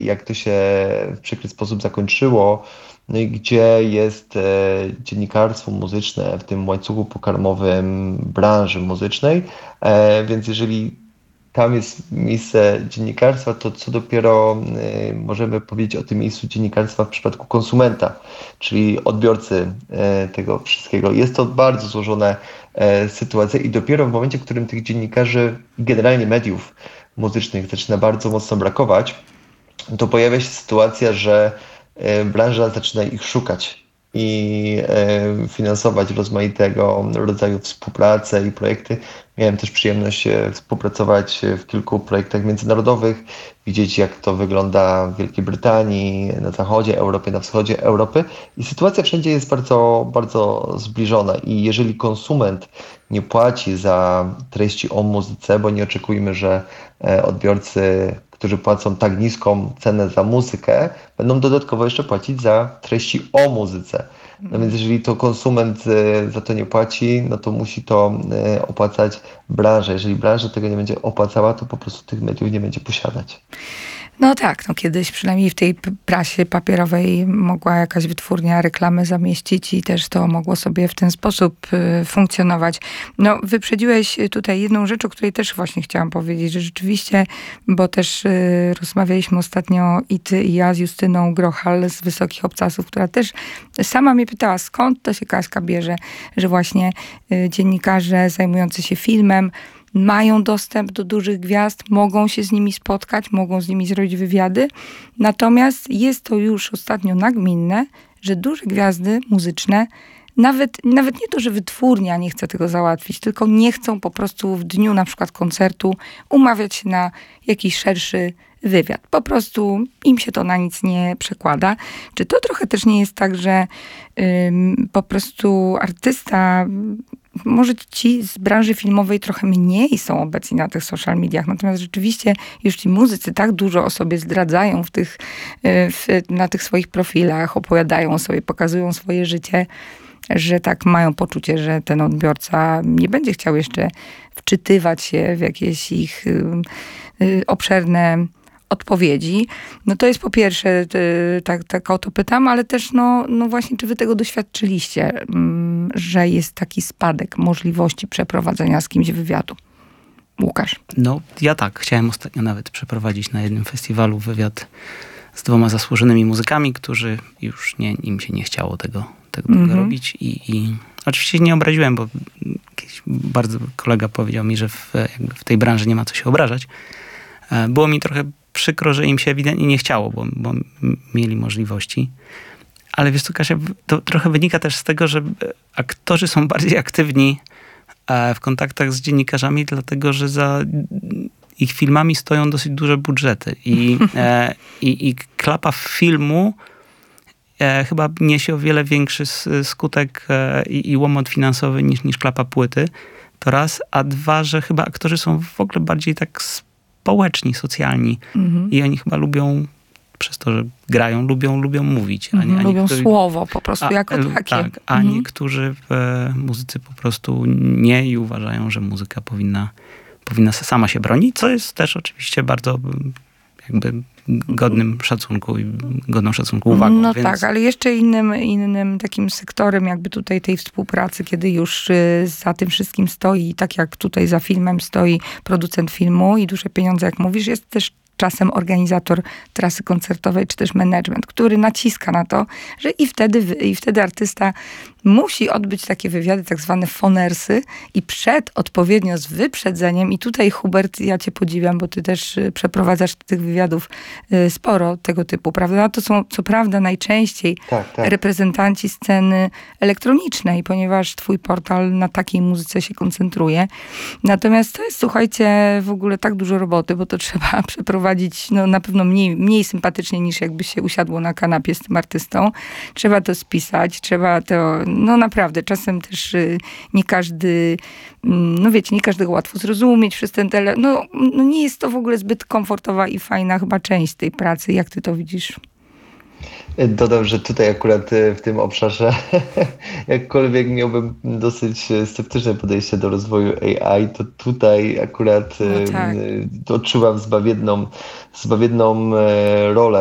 jak to się w przykry sposób zakończyło, no i gdzie jest dziennikarstwo muzyczne w tym łańcuchu pokarmowym branży muzycznej. Więc jeżeli tam jest miejsce dziennikarstwa, to co dopiero możemy powiedzieć o tym miejscu dziennikarstwa w przypadku konsumenta, czyli odbiorcy tego wszystkiego. Jest to bardzo złożone sytuacja i dopiero w momencie, w którym tych dziennikarzy i generalnie mediów muzycznych zaczyna bardzo mocno brakować, to pojawia się sytuacja, że branża zaczyna ich szukać i finansować rozmaitego rodzaju współpracę i projekty. Miałem też przyjemność współpracować w kilku projektach międzynarodowych, widzieć jak to wygląda w Wielkiej Brytanii, na zachodzie Europy, na wschodzie Europy i sytuacja wszędzie jest bardzo, bardzo zbliżona i jeżeli konsument nie płaci za treści o muzyce, bo nie oczekujmy, że odbiorcy, którzy płacą tak niską cenę za muzykę, będą dodatkowo jeszcze płacić za treści o muzyce. No więc jeżeli to konsument za to nie płaci, no to musi to opłacać branża. Jeżeli branża tego nie będzie opłacała, to po prostu tych mediów nie będzie posiadać. No tak, no kiedyś przynajmniej w tej prasie papierowej mogła jakaś wytwórnia reklamy zamieścić i też to mogło sobie w ten sposób funkcjonować. No wyprzedziłeś tutaj jedną rzecz, o której też właśnie chciałam powiedzieć, że rzeczywiście, bo też rozmawialiśmy ostatnio i ty i ja z Justyną Grochal z Wysokich Obcasów, która też sama mnie pytała, skąd to się Kaśka bierze, że właśnie dziennikarze zajmujący się filmem mają dostęp do dużych gwiazd, mogą się z nimi spotkać, mogą z nimi zrobić wywiady. Natomiast jest to już ostatnio nagminne, że duże gwiazdy muzyczne, nawet nie to, że wytwórnia nie chce tego załatwić, tylko nie chcą po prostu w dniu na przykład koncertu umawiać się na jakiś szerszy wywiad. Po prostu im się to na nic nie przekłada. Czy to trochę też nie jest tak, że po prostu artysta, może ci z branży filmowej trochę mniej są obecni na tych social mediach, natomiast rzeczywiście już ci muzycy tak dużo o sobie zdradzają na tych swoich profilach, opowiadają o sobie, pokazują swoje życie, że tak mają poczucie, że ten odbiorca nie będzie chciał jeszcze wczytywać się w jakieś ich obszerne odpowiedzi. No to jest po pierwsze, tak o to pytam, ale też no właśnie, czy wy tego doświadczyliście, że jest taki spadek możliwości przeprowadzenia z kimś wywiadu? Łukasz. No, ja tak. Chciałem ostatnio nawet przeprowadzić na jednym festiwalu wywiad z 2 zasłużonymi muzykami, którzy już im się nie chciało tego robić i oczywiście nie obraziłem, bo jakiś bardzo kolega powiedział mi, że w tej branży nie ma co się obrażać. Było mi trochę przykro, że im się ewidentnie nie chciało, bo mieli możliwości. Ale wiesz co, Kasia, to trochę wynika też z tego, że aktorzy są bardziej aktywni w kontaktach z dziennikarzami, dlatego że za ich filmami stoją dosyć duże budżety. I klapa filmu chyba niesie o wiele większy skutek i łomot finansowy niż klapa płyty. To raz. A dwa, że chyba aktorzy są w ogóle bardziej tak społeczni, socjalni. I oni chyba lubią, przez to, że grają, lubią mówić. Lubią słowo po prostu jako takie. Tak, a niektórzy muzycy po prostu nie i uważają, że muzyka powinna sama się bronić, co jest też oczywiście bardzo jakby godnym szacunku i godną szacunku uwagą. No więc... tak, ale jeszcze innym takim sektorem jakby tutaj tej współpracy, kiedy już za tym wszystkim stoi, tak jak tutaj za filmem stoi producent filmu i duże pieniądze, jak mówisz, jest też czasem organizator trasy koncertowej, czy też management, który naciska na to, że i wtedy artysta musi odbyć takie wywiady, tak zwane fonersy i odpowiednio z wyprzedzeniem. I tutaj, Hubert, ja cię podziwiam, bo ty też przeprowadzasz tych wywiadów sporo tego typu, prawda? To są, co prawda, najczęściej reprezentanci sceny elektronicznej, ponieważ twój portal na takiej muzyce się koncentruje. Natomiast to jest, słuchajcie, w ogóle tak dużo roboty, bo to trzeba przeprowadzić na pewno mniej sympatycznie, niż jakby się usiadło na kanapie z tym artystą. Trzeba to spisać, trzeba to, naprawdę, czasem też nie każdy, nie każdego łatwo zrozumieć przez ten nie jest to w ogóle zbyt komfortowa i fajna chyba część tej pracy. Jak ty to widzisz? Dodam, że tutaj akurat w tym obszarze, jakkolwiek miałbym dosyć sceptyczne podejście do rozwoju AI, to tutaj akurat No tak. odczuwam zbawienną rolę